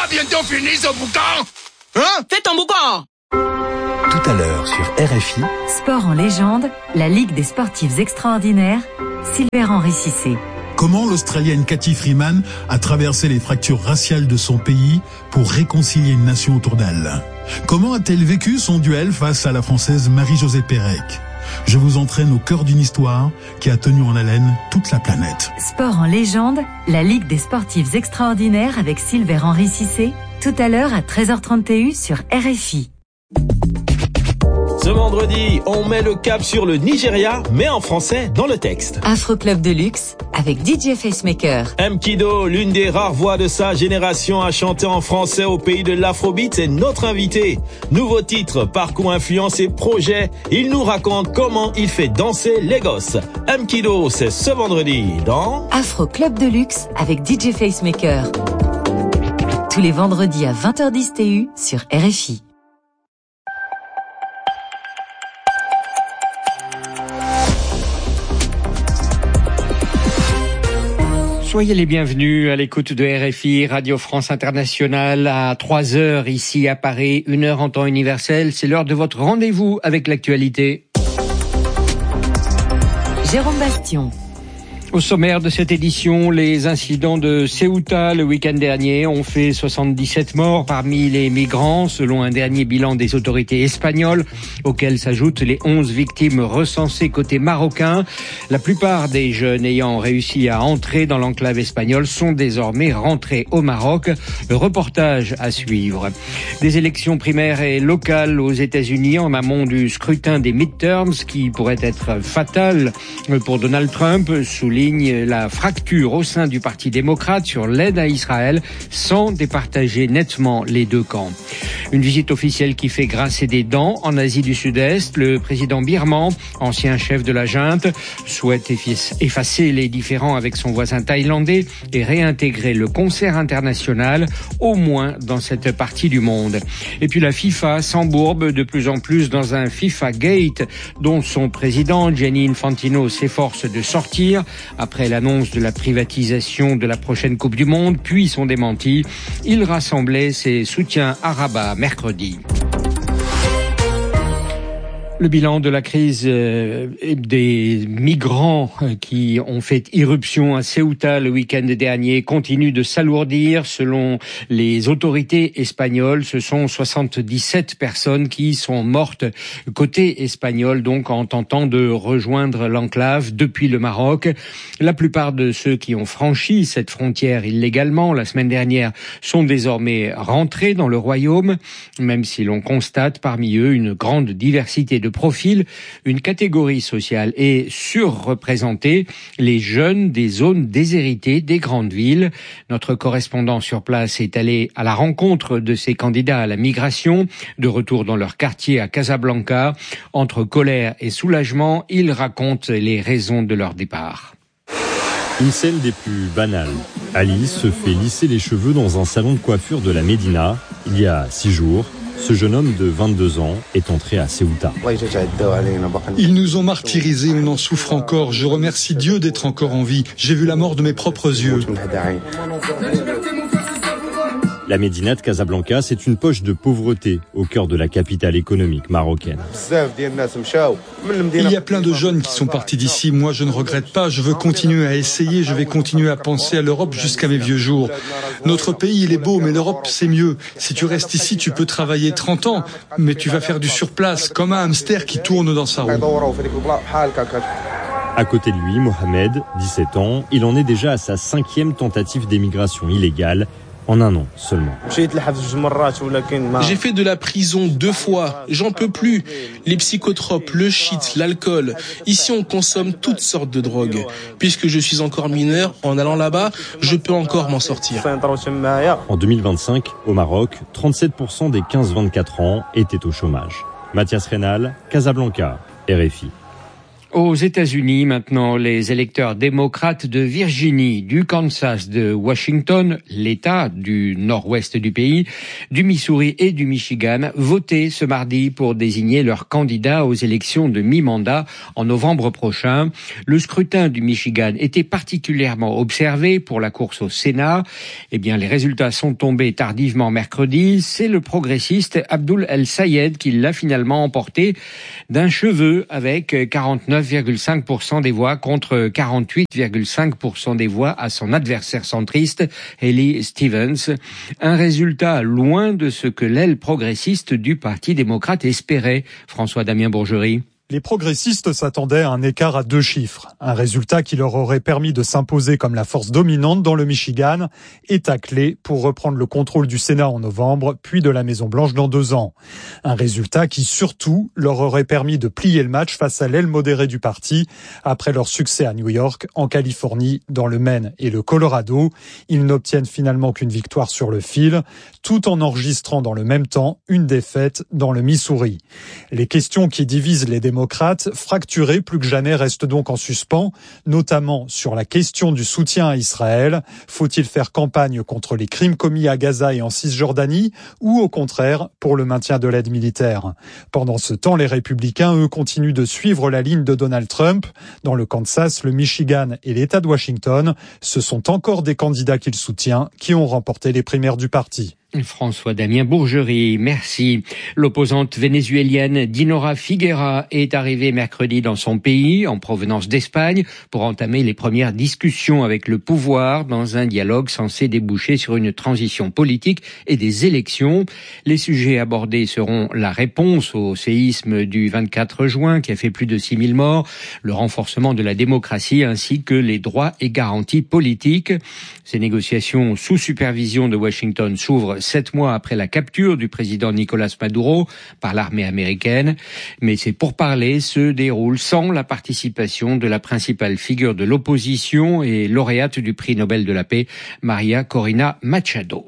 pas bientôt fini ce boucan? Hein? Fais ton boucan! Tout à l'heure sur RFI. Sport en légende, la Ligue des sportifs extraordinaires, Silver-Henri Cissé. Comment l'Australienne Cathy Freeman a traversé les fractures raciales de son pays pour réconcilier une nation autour d'elle? Comment a-t-elle vécu son duel face à la Française Marie-Josée Pérec? Je vous entraîne au cœur d'une histoire qui a tenu en haleine toute la planète. Sport en légende, la Ligue des sportifs extraordinaires avec Silver-Henri Cissé, tout à l'heure à 13h30 TU sur RFI. Ce vendredi, on met le cap sur le Nigeria, mais en français dans le texte. Afro Club de luxe avec DJ Facemaker. Mkido, l'une des rares voix de sa génération à chanter en français au pays de l'Afrobeat, est notre invité. Nouveau titre, parcours, influence et projet. Il nous raconte comment il fait danser les gosses. Mkido, c'est ce vendredi dans Afro Club de luxe avec DJ Facemaker. Tous les vendredis à 20h10 TU sur RFI. Soyez les bienvenus à l'écoute de RFI, Radio France Internationale, à 3h ici à Paris, 1h en temps universel. C'est l'heure de votre rendez-vous avec l'actualité. Jérôme Bastion. Au sommaire de cette édition, les incidents de Ceuta le week-end dernier ont fait 77 morts parmi les migrants, selon un dernier bilan des autorités espagnoles, auxquels s'ajoutent les 11 victimes recensées côté marocain. La plupart des jeunes ayant réussi à entrer dans l'enclave espagnole sont désormais rentrés au Maroc. Le reportage à suivre. Des élections primaires et locales aux États-Unis en amont du scrutin des midterms qui pourrait être fatal pour Donald Trump, souligne la fracture au sein du Parti démocrate sur l'aide à Israël sans départager nettement les deux camps. Une visite officielle qui fait grincer des dents en Asie du Sud-Est. Le président birman, ancien chef de la junte, souhaite effacer les différends avec son voisin thaïlandais et réintégrer le concert international, au moins dans cette partie du monde. Et puis la FIFA s'embourbe de plus en plus dans un FIFA Gate dont son président, Gianni Infantino, s'efforce de sortir après l'annonce de la privatisation de la prochaine Coupe du Monde, puis son démenti. Il rassemblait ses soutiens à Rabat mercredi. Le bilan de la crise des migrants qui ont fait irruption à Ceuta le week-end dernier continue de s'alourdir. Selon les autorités espagnoles, ce sont 77 personnes qui sont mortes côté espagnol, donc en tentant de rejoindre l'enclave depuis le Maroc. La plupart de ceux qui ont franchi cette frontière illégalement la semaine dernière sont désormais rentrés dans le royaume, même si l'on constate parmi eux une grande diversité de profil. Une catégorie sociale est surreprésentée, les jeunes des zones déshéritées des grandes villes. Notre correspondant sur place est allé à la rencontre de ces candidats à la migration, de retour dans leur quartier à Casablanca. Entre colère et soulagement, ils racontent les raisons de leur départ. Une scène des plus banales. Alice se fait lisser les cheveux dans un salon de coiffure de la Médina. Il y a 6 jours, ce jeune homme de 22 ans est entré à Ceuta. Ils nous ont martyrisés, on en souffre encore. Je remercie Dieu d'être encore en vie. J'ai vu la mort de mes propres yeux. La Médina de Casablanca, c'est une poche de pauvreté au cœur de la capitale économique marocaine. Il y a plein de jeunes qui sont partis d'ici. Moi, je ne regrette pas. Je veux continuer à essayer. Je vais continuer à penser à l'Europe jusqu'à mes vieux jours. Notre pays, il est beau, mais l'Europe, c'est mieux. Si tu restes ici, tu peux travailler 30 ans, mais tu vas faire du surplace, comme un hamster qui tourne dans sa roue. À côté de lui, Mohamed, 17 ans, il en est déjà à sa 5e tentative d'émigration illégale. En un an seulement. J'ai fait de la prison 2 fois. J'en peux plus. Les psychotropes, le shit, l'alcool. Ici, on consomme toutes sortes de drogues. Puisque je suis encore mineur, en allant là-bas, je peux encore m'en sortir. En 2025, au Maroc, 37% des 15-24 ans étaient au chômage. Mathias Reynal, Casablanca, RFI. Aux États-Unis, maintenant, les électeurs démocrates de Virginie, du Kansas, de Washington, l'État du nord-ouest du pays, du Missouri et du Michigan, votaient ce mardi pour désigner leurs candidats aux élections de mi-mandat en novembre prochain. Le scrutin du Michigan était particulièrement observé pour la course au Sénat. Eh bien, les résultats sont tombés tardivement mercredi. C'est le progressiste Abdul El-Sayed qui l'a finalement emporté d'un cheveu avec 49,5% des voix contre 48,5% des voix à son adversaire centriste, Haley Stevens. Un résultat loin de ce que l'aile progressiste du Parti démocrate espérait. François-Damien Bourgerie. Les progressistes s'attendaient à un écart à 2 chiffres, un résultat qui leur aurait permis de s'imposer comme la force dominante dans le Michigan, état clé pour reprendre le contrôle du Sénat en novembre, puis de la Maison-Blanche dans 2 ans. Un résultat qui surtout leur aurait permis de plier le match face à l'aile modérée du parti, après leur succès à New York, en Californie, dans le Maine et le Colorado. Ils n'obtiennent finalement qu'une victoire sur le fil, tout en enregistrant dans le même temps une défaite dans le Missouri. Les questions qui divisent les démocrates fracturés plus que jamais restent donc en suspens, notamment sur la question du soutien à Israël. Faut-il faire campagne contre les crimes commis à Gaza et en Cisjordanie ou au contraire pour le maintien de l'aide militaire? Pendant ce temps, les républicains, eux, continuent de suivre la ligne de Donald Trump. Dans le Kansas, le Michigan et l'État de Washington, ce sont encore des candidats qu'il soutient qui ont remporté les primaires du parti. François-Damien Bourgerie, merci. L'opposante vénézuélienne Dinora Figuera est arrivée mercredi dans son pays, en provenance d'Espagne, pour entamer les premières discussions avec le pouvoir dans un dialogue censé déboucher sur une transition politique et des élections. Les sujets abordés seront la réponse au séisme du 24 juin qui a fait plus de 6000 morts, le renforcement de la démocratie ainsi que les droits et garanties politiques. Ces négociations sous supervision de Washington s'ouvrent 7 mois après la capture du président Nicolás Maduro par l'armée américaine. Mais ces pourparlers se déroulent sans la participation de la principale figure de l'opposition et lauréate du prix Nobel de la paix, Maria Corina Machado.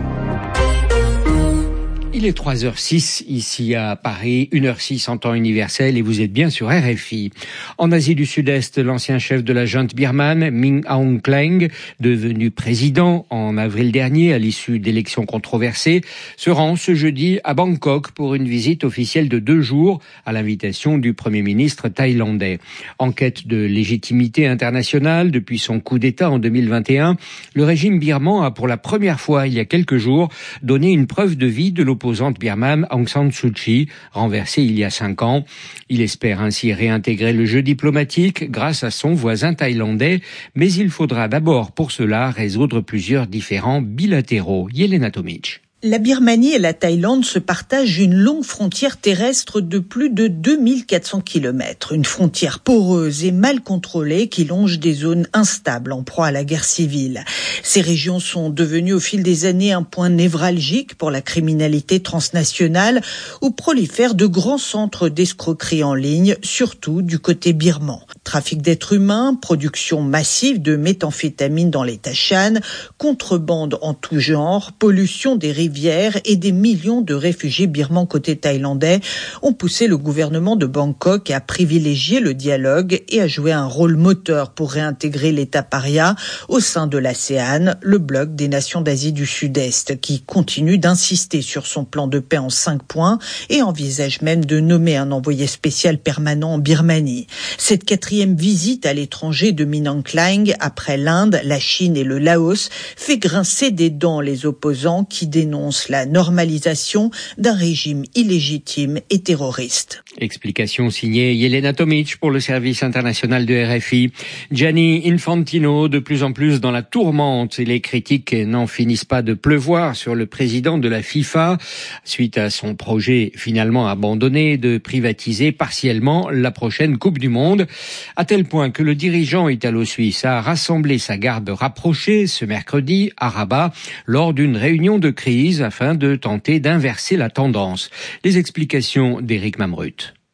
Il est 3h06 ici à Paris, 1h06 en temps universel et vous êtes bien sur RFI. En Asie du Sud-Est, l'ancien chef de la junte birmane, Min Aung Hlaing, devenu président en avril dernier à l'issue d'élections controversées, se rend ce jeudi à Bangkok pour une visite officielle de 2 jours à l'invitation du Premier ministre thaïlandais. En quête de légitimité internationale depuis son coup d'État en 2021, le régime birman a pour la première fois il y a quelques jours donné une preuve de vie de l'opposante birmane Aung San Suu Kyi, renversée il y a 5 ans. Il espère ainsi réintégrer le jeu diplomatique grâce à son voisin thaïlandais, mais il faudra d'abord pour cela résoudre plusieurs différends bilatéraux. Yelena Tomic. La Birmanie et la Thaïlande se partagent une longue frontière terrestre de plus de 2400 km. Une frontière poreuse et mal contrôlée qui longe des zones instables en proie à la guerre civile. Ces régions sont devenues au fil des années un point névralgique pour la criminalité transnationale où prolifèrent de grands centres d'escroquerie en ligne, surtout du côté birman. Trafic d'êtres humains, production massive de méthamphétamine dans l'État Shan, contrebande en tout genre, pollution des rivières et des millions de réfugiés birmans côté thaïlandais ont poussé le gouvernement de Bangkok à privilégier le dialogue et à jouer un rôle moteur pour réintégrer l'État paria au sein de l'ASEAN, le bloc des nations d'Asie du Sud-Est, qui continue d'insister sur son plan de paix en 5 points et envisage même de nommer un envoyé spécial permanent en Birmanie. Cette 4e visite à l'étranger de Min Aung Hlaing, après l'Inde, la Chine et le Laos, fait grincer des dents les opposants qui dénoncent la normalisation d'un régime illégitime et terroriste. Explication signée Yelena Tomic pour le service international de RFI. Gianni Infantino, de plus en plus dans la tourmente, et les critiques n'en finissent pas de pleuvoir sur le président de la FIFA, suite à son projet finalement abandonné de privatiser partiellement la prochaine Coupe du Monde, à tel point que le dirigeant italo-suisse a rassemblé sa garde rapprochée ce mercredi à Rabat lors d'une réunion de crise afin de tenter d'inverser la tendance. Les explications d'Éric Mamrut.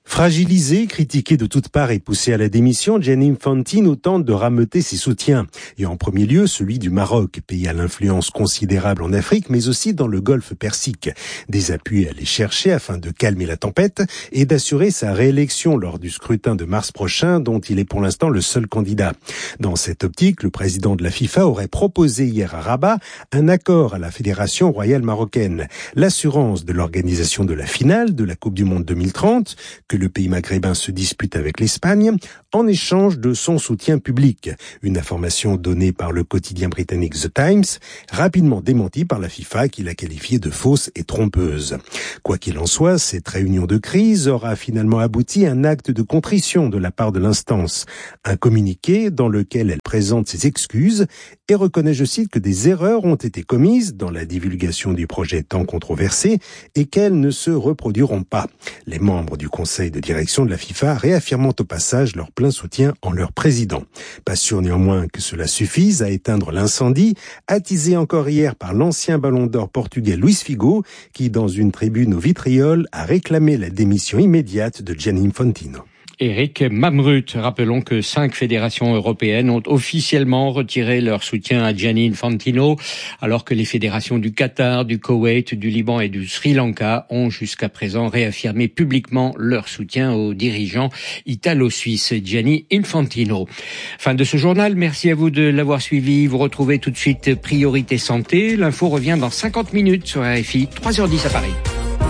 Fragilisée, critiquée de toutes parts et poussée à la démission, Gianni Infantino tente de rameuter ses soutiens. Et en premier lieu, celui du Maroc, pays à l'influence considérable en Afrique, mais aussi dans le Golfe Persique. Des appuis à aller chercher afin de calmer la tempête et d'assurer sa réélection lors du scrutin de mars prochain, dont il est pour l'instant le seul candidat. Dans cette optique, le président de la FIFA aurait proposé hier à Rabat un accord à la Fédération royale marocaine. L'assurance de l'organisation de la finale de la Coupe du Monde 2030, que le pays maghrébin se dispute avec l'Espagne, en échange de son soutien public. Une information donnée par le quotidien britannique The Times, rapidement démentie par la FIFA qui l'a qualifiée de fausse et trompeuse. Quoi qu'il en soit, cette réunion de crise aura finalement abouti à un acte de contrition de la part de l'instance. Un communiqué dans lequel elle présente ses excuses et reconnaît, je cite, que des erreurs ont été commises dans la divulgation du projet tant controversé et qu'elles ne se reproduiront pas. Les membres du conseil de direction de la FIFA réaffirmant au passage leur plein soutien en leur président. Pas sûr néanmoins que cela suffise à éteindre l'incendie, attisé encore hier par l'ancien ballon d'or portugais Luís Figo, qui dans une tribune au vitriol a réclamé la démission immédiate de Gianni Infantino. Éric Mamrut. Rappelons que 5 fédérations européennes ont officiellement retiré leur soutien à Gianni Infantino, alors que les fédérations du Qatar, du Koweït, du Liban et du Sri Lanka ont jusqu'à présent réaffirmé publiquement leur soutien au dirigeant italo-suisse Gianni Infantino. Fin de ce journal. Merci à vous de l'avoir suivi. Vous retrouvez tout de suite Priorité Santé. L'info revient dans 50 minutes sur RFI, 3h10 à Paris.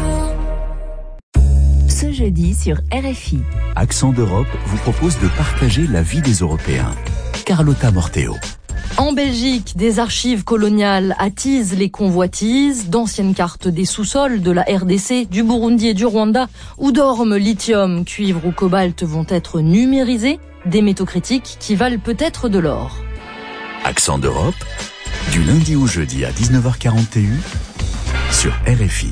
Ce jeudi sur RFI. Accent d'Europe vous propose de partager la vie des Européens. Carlotta Morteo. En Belgique, des archives coloniales attisent les convoitises, d'anciennes cartes des sous-sols de la RDC, du Burundi et du Rwanda, où d'ormes, lithium, cuivre ou cobalt vont être numérisés, des métaux critiques qui valent peut-être de l'or. Accent d'Europe, du lundi au jeudi à 19h41 sur RFI.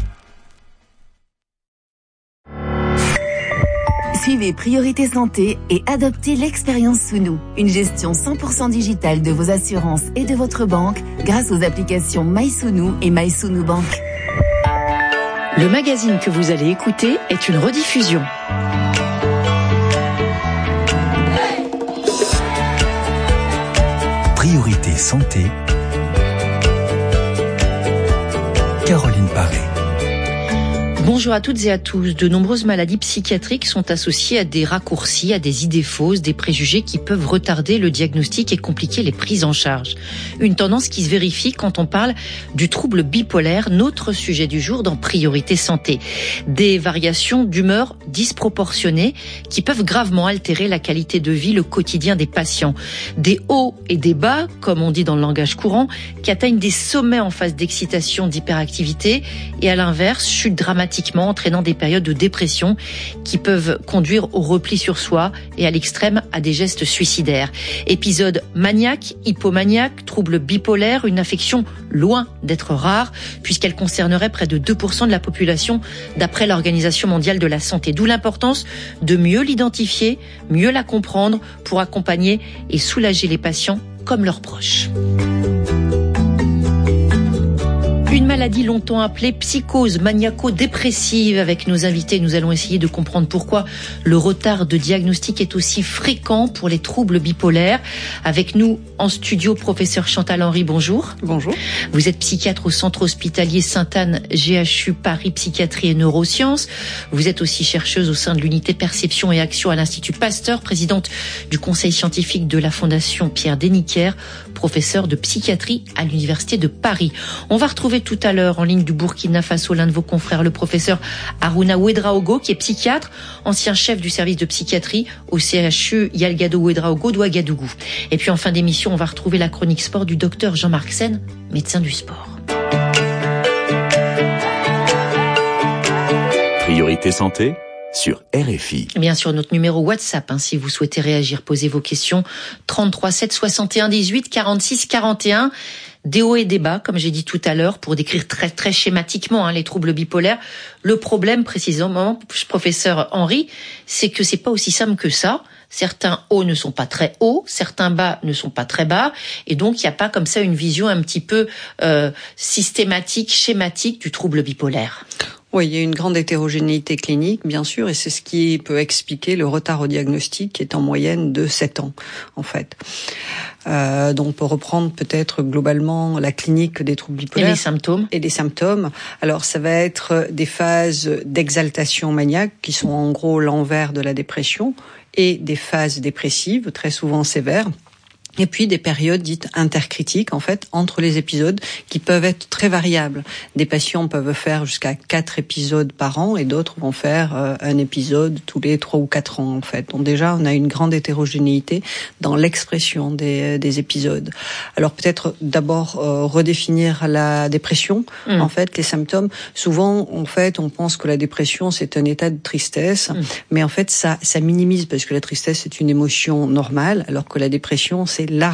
Suivez Priorité Santé et adoptez l'expérience Sounou, une gestion 100% digitale de vos assurances et de votre banque grâce aux applications MySounou et MySounou Bank. Le magazine que vous allez écouter est une rediffusion. Priorité Santé, Caroline Paré. Bonjour à toutes et à tous. De nombreuses maladies psychiatriques sont associées à des raccourcis, à des idées fausses, des préjugés qui peuvent retarder le diagnostic et compliquer les prises en charge. Une tendance qui se vérifie quand on parle du trouble bipolaire, notre sujet du jour dans Priorité Santé. Des variations d'humeur disproportionnées qui peuvent gravement altérer la qualité de vie, le quotidien des patients. Des hauts et des bas, comme on dit dans le langage courant, qui atteignent des sommets en phase d'excitation, d'hyperactivité et à l'inverse, chute dramatique entraînant des périodes de dépression qui peuvent conduire au repli sur soi et à l'extrême à des gestes suicidaires. Épisode maniaque, hypomaniaque, trouble bipolaire, une affection loin d'être rare puisqu'elle concernerait près de 2% de la population d'après l'Organisation mondiale de la santé. D'où l'importance de mieux l'identifier, mieux la comprendre pour accompagner et soulager les patients comme leurs proches. Une maladie longtemps appelée psychose maniaco-dépressive. Avec nos invités, nous allons essayer de comprendre pourquoi le retard de diagnostic est aussi fréquent pour les troubles bipolaires. Avec nous en studio, professeur Chantal Henry, bonjour. Bonjour. Vous êtes psychiatre au centre hospitalier Sainte-Anne, GHU Paris Psychiatrie et Neurosciences. Vous êtes aussi chercheuse au sein de l'unité Perception et Action à l'Institut Pasteur, présidente du conseil scientifique de la Fondation Pierre Déniquière, professeur de psychiatrie à l'Université de Paris. On va retrouver tout à l'heure en ligne du Burkina Faso l'un de vos confrères, le professeur Aruna Ouedraogo, qui est psychiatre, ancien chef du service de psychiatrie au CHU Yalgado Ouedraogo d'Ouagadougou. Et puis en fin d'émission, on va retrouver la chronique sport du docteur Jean-Marc Sen, médecin du sport. Priorité Santé sur RFI. Bien sûr, notre numéro WhatsApp, si vous souhaitez réagir, posez vos questions. 33 7 61 18 46 41. Des hauts et des bas, comme j'ai dit tout à l'heure, pour décrire très très schématiquement les troubles bipolaires. Le problème, précisément, professeur Henry, c'est que c'est pas aussi simple que ça. Certains hauts ne sont pas très hauts, certains bas ne sont pas très bas, et donc il n'y a pas comme ça une vision un petit peu systématique, schématique du trouble bipolaire. Oui, il y a une grande hétérogénéité clinique, bien sûr, et c'est ce qui peut expliquer le retard au diagnostic, qui est en moyenne de 7 ans, en fait. Donc, on peut reprendre peut-être globalement la clinique des troubles bipolaires. Et les symptômes. Alors, ça va être des phases d'exaltation maniaque, qui sont en gros l'envers de la dépression, et des phases dépressives, très souvent sévères. Et puis des périodes dites intercritiques, en fait, entre les épisodes, qui peuvent être très variables. Des patients peuvent faire jusqu'à 4 épisodes par an, et d'autres vont faire un épisode tous les 3 ou 4 ans, en fait. Donc déjà, on a une grande hétérogénéité dans l'expression des épisodes. Alors peut-être d'abord redéfinir la dépression. En fait, les symptômes. Souvent, en fait, on pense que la dépression, c'est un état de tristesse, mais en fait, ça minimise, parce que la tristesse, c'est une émotion normale, alors que la dépression, c'est